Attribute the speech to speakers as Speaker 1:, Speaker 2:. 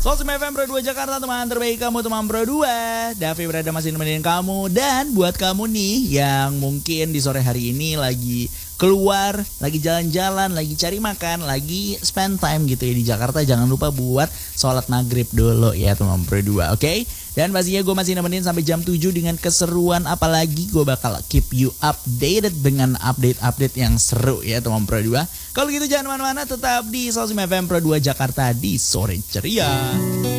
Speaker 1: Sosim FM Pro 2 Jakarta, teman terbaik kamu, teman Pro 2. Davi berada masih nemenin kamu. Dan buat kamu nih yang mungkin di sore hari ini lagi keluar, lagi jalan-jalan, lagi cari makan, lagi spend time gitu ya di Jakarta, jangan lupa buat sholat maghrib dulu ya teman Pro 2, oke? Dan pastinya gue masih nemenin sampai jam 7 dengan keseruan, apalagi gue bakal keep you updated dengan update-update yang seru ya teman Pro 2. Kalau gitu jangan mana-mana, tetap di Sosim FM Pro 2 Jakarta di sore ceria.